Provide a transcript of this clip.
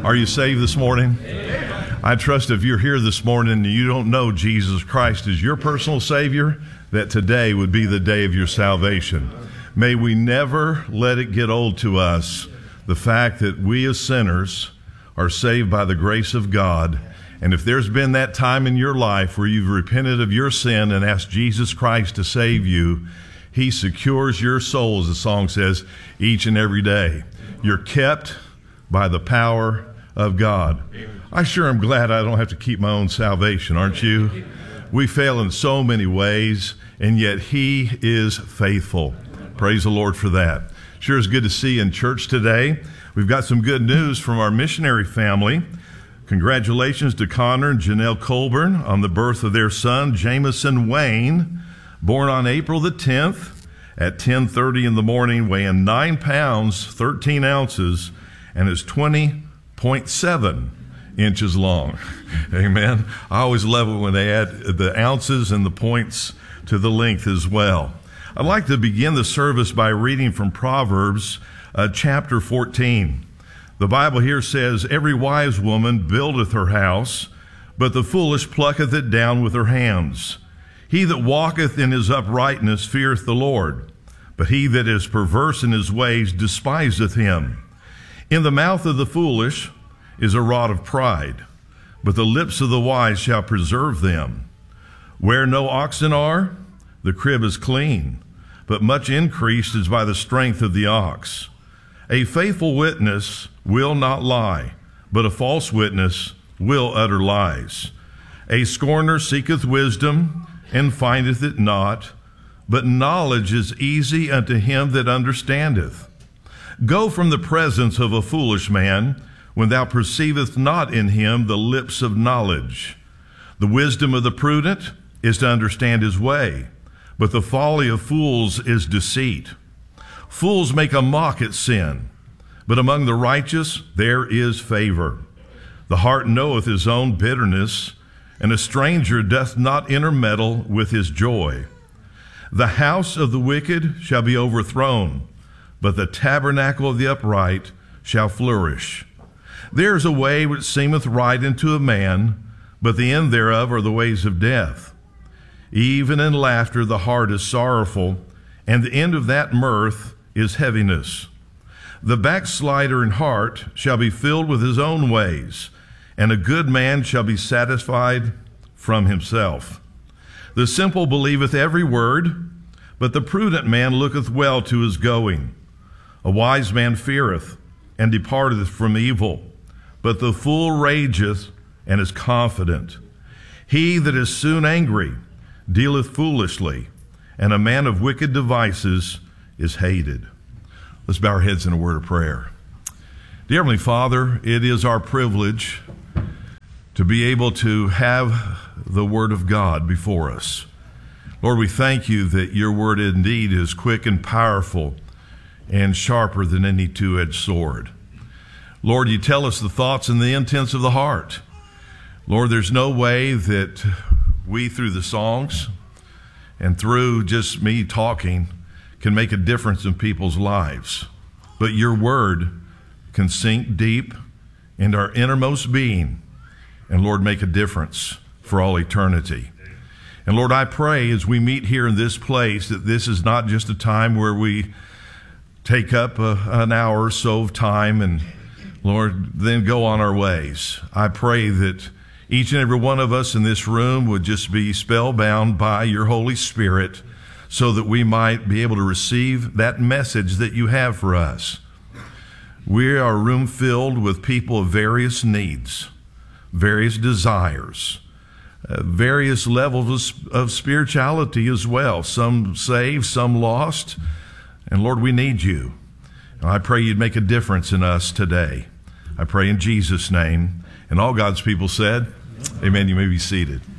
Are you saved this morning? I trust if you're here this morning and you don't know Jesus Christ as your personal Savior, that today would be the day of your salvation. May we never let it get old to us, the fact that we as sinners are saved by the grace of God. And if there's been that time in your life where you've repented of your sin and asked Jesus Christ to save you, He secures your soul, as the song says, each and every day. You're kept by the power of God. I sure am glad I don't have to keep my own salvation, aren't you? We fail in so many ways, and yet He is faithful. Praise the Lord for that. Sure is good to see you in church today. We've got some good news from our missionary family. Congratulations to Connor and Janelle Colburn on the birth of their son, Jamison Wayne, born on April the 10th at 10:30 in the morning, weighing 9 pounds, 13 ounces, and is 20.7 inches long. Amen. I always love it when they add the ounces and the points to the length as well. I'd like to begin the service by reading from Proverbs chapter 14. The Bible here says, "Every wise woman buildeth her house, but the foolish plucketh it down with her hands. He that walketh in his uprightness feareth the Lord, but he that is perverse in his ways despiseth him. In the mouth of the foolish is a rod of pride, but the lips of the wise shall preserve them. Where no oxen are, the crib is clean, but much increased is by the strength of the ox. A faithful witness will not lie, but a false witness will utter lies. A scorner seeketh wisdom, and findeth it not, but knowledge is easy unto him that understandeth. Go from the presence of a foolish man, when thou perceivest not in him the lips of knowledge. The wisdom of the prudent is to understand his way, but the folly of fools is deceit. Fools make a mock at sin, but among the righteous there is favor. The heart knoweth his own bitterness, and a stranger doth not intermeddle with his joy. The house of the wicked shall be overthrown, but the tabernacle of the upright shall flourish. There is a way which seemeth right unto a man, but the end thereof are the ways of death. Even in laughter the heart is sorrowful, and the end of that mirth is heaviness. The backslider in heart shall be filled with his own ways, and a good man shall be satisfied from himself. The simple believeth every word, but the prudent man looketh well to his going. A wise man feareth, and departeth from evil, but the fool rageth and is confident. He that is soon angry dealeth foolishly, and a man of wicked devices is hated." Let's bow our heads in a word of prayer. Dear Heavenly Father, it is our privilege to be able to have the Word of God before us. Lord, we thank you that your Word indeed is quick and powerful and sharper than any two-edged sword. Lord, you tell us the thoughts and the intents of the heart. Lord, there's no way that we, through the songs and through just me talking, can make a difference in people's lives. But your word can sink deep into our innermost being and, Lord, make a difference for all eternity. And Lord, I pray as we meet here in this place that this is not just a time where we take up an hour or so of time and, Lord, then go on our ways. I pray that each and every one of us in this room would just be spellbound by your Holy Spirit so that we might be able to receive that message that you have for us. We are a room filled with people of various needs, various desires, various levels of spirituality as well. Some saved, some lost. And Lord, we need you. And I pray you'd make a difference in us today. I pray in Jesus' name. And all God's people said, amen. You may be seated.